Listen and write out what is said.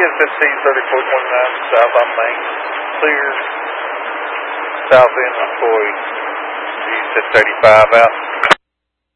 is 153429 south on Main. Clear. South end McCoy. East at 35 out.